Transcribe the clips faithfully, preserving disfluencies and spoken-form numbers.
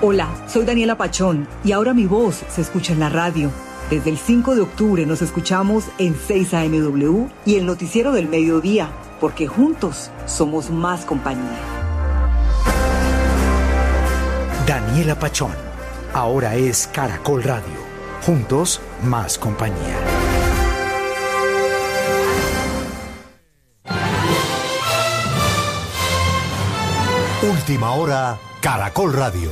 Hola, soy Daniela Pachón y ahora mi voz se escucha en la radio. Desde el cinco de octubre nos escuchamos en seis A M W y el noticiero del mediodía, porque juntos somos más compañía. Daniela Pachón, ahora es Caracol Radio. Juntos, más compañía. Última hora, Caracol Radio.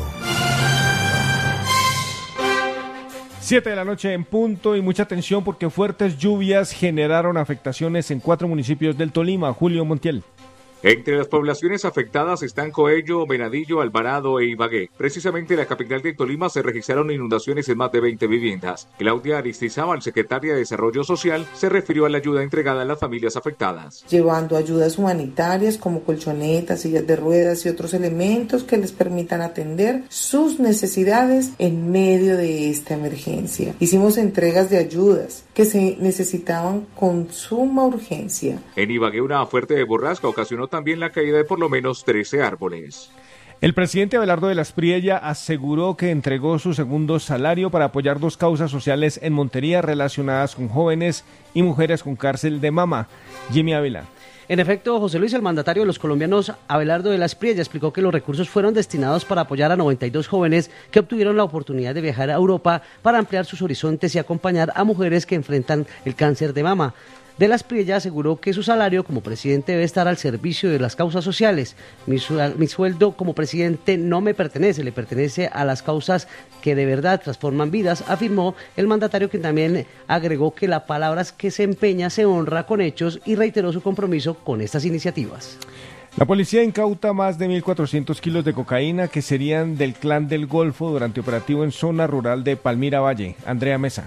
Siete de la noche en punto y mucha atención porque fuertes lluvias generaron afectaciones en cuatro municipios del Tolima. Julio Montiel. Entre las poblaciones afectadas están Coello, Venadillo, Alvarado e Ibagué. Precisamente en la capital de Tolima se registraron inundaciones en más de veinte viviendas. Claudia Aristizábal, secretaria de Desarrollo Social, se refirió a la ayuda entregada a las familias afectadas. Llevando ayudas humanitarias como colchonetas, sillas de ruedas y otros elementos que les permitan atender sus necesidades en medio de esta emergencia. Hicimos entregas de ayudas que se necesitaban con suma urgencia. En Ibagué, una fuerte borrasca ocasionó también la caída de por lo menos trece árboles. El presidente Abelardo de la Espriella aseguró que entregó su segundo salario para apoyar dos causas sociales en Montería relacionadas con jóvenes y mujeres con cárcel de mama. Jimmy Ávila. En efecto, José Luis, el mandatario de los colombianos, Abelardo de la Espriella, explicó que los recursos fueron destinados para apoyar a noventa y dos jóvenes que obtuvieron la oportunidad de viajar a Europa para ampliar sus horizontes y acompañar a mujeres que enfrentan el cáncer de mama. De la Espriella aseguró que su salario como presidente debe estar al servicio de las causas sociales. Mi, su, mi sueldo como presidente no me pertenece, le pertenece a las causas que de verdad transforman vidas, afirmó el mandatario, que también agregó que la palabra que se empeña se honra con hechos y reiteró su compromiso con estas iniciativas. La policía incauta más de mil cuatrocientos kilos de cocaína que serían del Clan del Golfo durante operativo en zona rural de Palmira Valle. Andrea Mesa.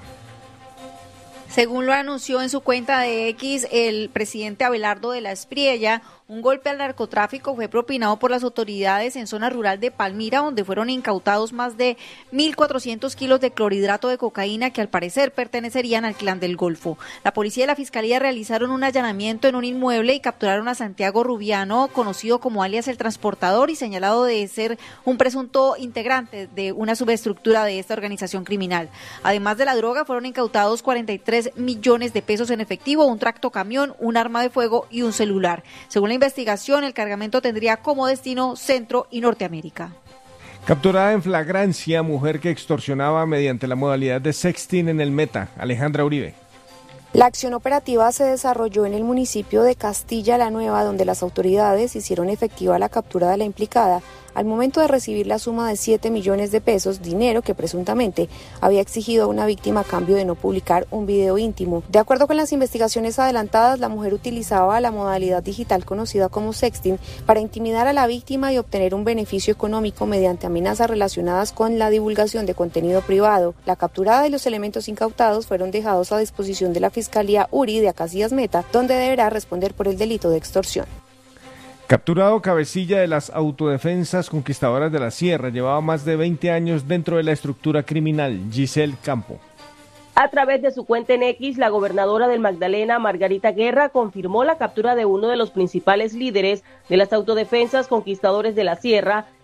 Según lo anunció en su cuenta de X el presidente Abelardo de la Espriella, un golpe al narcotráfico fue propinado por las autoridades en zona rural de Palmira, donde fueron incautados más de mil cuatrocientos kilos de clorhidrato de cocaína que al parecer pertenecerían al Clan del Golfo. La policía y la fiscalía realizaron un allanamiento en un inmueble y capturaron a Santiago Rubiano, conocido como alias El Transportador y señalado de ser un presunto integrante de una subestructura de esta organización criminal. Además de la droga, fueron incautados cuarenta y tres millones de pesos en efectivo, un tractocamión, un arma de fuego y un celular. Según la investigación, el cargamento tendría como destino Centro y Norteamérica. Capturada en flagrancia, mujer que extorsionaba mediante la modalidad de sexting en el Meta. Alejandra Uribe. La acción operativa se desarrolló en el municipio de Castilla la Nueva, donde las autoridades hicieron efectiva la captura de la implicada al momento de recibir la suma de siete millones de pesos, dinero que presuntamente había exigido a una víctima a cambio de no publicar un video íntimo. De acuerdo con las investigaciones adelantadas, la mujer utilizaba la modalidad digital conocida como sexting para intimidar a la víctima y obtener un beneficio económico mediante amenazas relacionadas con la divulgación de contenido privado. La capturada y los elementos incautados fueron dejados a disposición de la Fiscalía URI de Acacias Meta, donde deberá responder por el delito de extorsión. Capturado cabecilla de las autodefensas conquistadoras de la Sierra, llevaba más de veinte años dentro de la estructura criminal. Giselle Campo. A través de su cuenta en X, la gobernadora del Magdalena, Margarita Guerra, confirmó la captura de uno de los principales líderes de las autodefensas conquistadores de la Sierra,